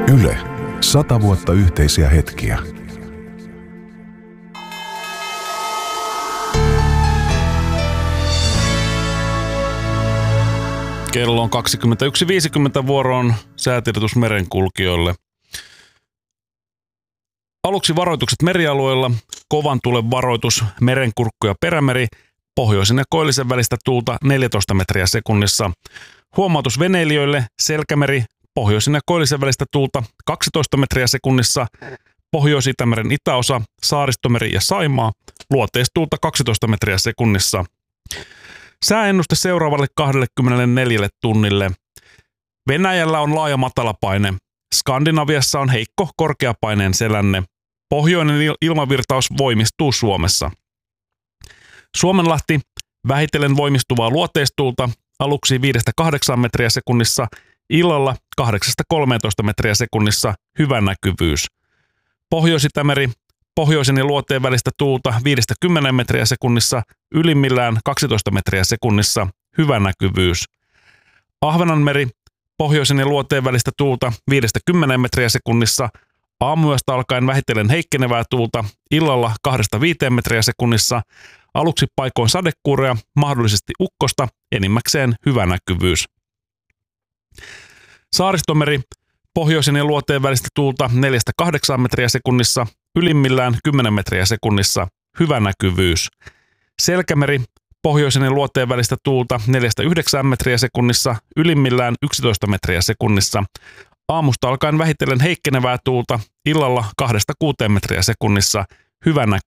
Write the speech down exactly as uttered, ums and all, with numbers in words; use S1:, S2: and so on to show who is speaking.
S1: Yle. Sata vuotta yhteisiä hetkiä.
S2: Kello on kaksikymmentäyksi viisikymmentä vuoroon säätiedotus merenkulkijoille. Aluksi varoitukset merialueilla, kovan tulen varoitus, merenkurkku ja perämeri, pohjoisen ja koillisen välistä tuulta neljätoista metriä sekunnissa. Huomautus veneilijöille, selkämeri, pohjoisen ja koillisen välistä tuulta kaksitoista metriä sekunnissa, Pohjois-Itämeren itäosa, Saaristomeri ja Saimaa, luoteistuulta kaksitoista metriä sekunnissa. Sääennuste seuraavalle kaksikymmentäneljä tunnille. Venäjällä on laaja matalapaine. Skandinaviassa on heikko korkeapaineen selänne. Pohjoinen ilmavirtaus voimistuu Suomessa. Suomenlahti vähitellen voimistuvaa luoteistuulta aluksi viidestä kahdeksaan metriä sekunnissa, illalla kahdeksasta kolmeentoista metriä sekunnissa, hyvä näkyvyys. Pohjois-Itämeri pohjoisen ja luoteen välistä tuulta viidestä kymmeneen metriä sekunnissa, ylimmillään kaksitoista metriä sekunnissa, hyvä näkyvyys. Ahvenanmeri pohjoisen ja luoteen välistä tuulta viidestä kymmeneen metriä sekunnissa, aamuyöstä alkaen vähitellen heikkenevää tuulta, illalla kahdesta viiteen metriä sekunnissa, aluksi paikoin sadekuuroja, mahdollisesti ukkosta, enimmäkseen hyvä näkyvyys. Saaristomeri pohjoisen ja luoteen välistä tuulta neljästä kahdeksaan metriä sekunnissa, ylimmillään kymmenen metriä sekunnissa, hyvä näkyvyys. Selkämeri pohjoisen ja luoteen välistä tuulta neljästä yhdeksään metriä sekunnissa, ylimmillään yksitoista metriä sekunnissa. Aamusta alkaen vähitellen heikkenevää tuulta, illalla kahdesta kuuteen metriä sekunnissa, hyvä